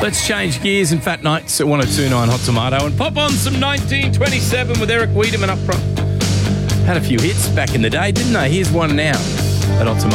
Let's change gears in Fat Nights at 102.9 Hot Tomato and pop on some 1927 with Eric Wiedemann up front. Had a few hits back in the day, didn't they? Here's one now at Hot Tomato.